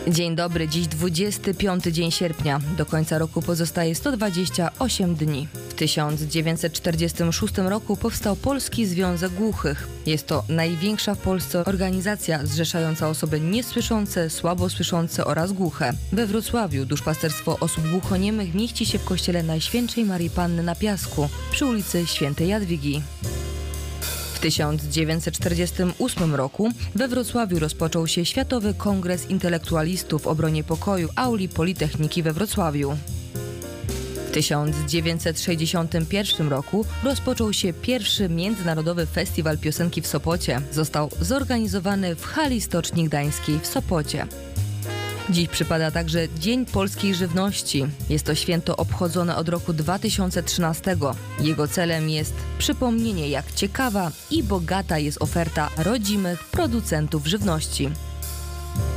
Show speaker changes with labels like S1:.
S1: Dzień dobry, dziś 25 dzień sierpnia. Do końca roku pozostaje 128 dni. W 1946 roku powstał Polski Związek Głuchych. Jest to największa w Polsce organizacja zrzeszająca osoby niesłyszące, słabosłyszące oraz głuche. We Wrocławiu duszpasterstwo osób głuchoniemych mieści się w kościele Najświętszej Marii Panny na Piasku przy ulicy Świętej Jadwigi. W 1948 roku we Wrocławiu rozpoczął się Światowy Kongres Intelektualistów w obronie pokoju auli Politechniki we Wrocławiu. W 1961 roku rozpoczął się pierwszy Międzynarodowy Festiwal Piosenki w Sopocie. Został zorganizowany w hali Stoczni Gdańskiej w Sopocie. Dziś przypada także Dzień Polskiej Żywności. Jest to święto obchodzone od roku 2013. Jego celem jest przypomnienie, jak ciekawa i bogata jest oferta rodzimych producentów żywności.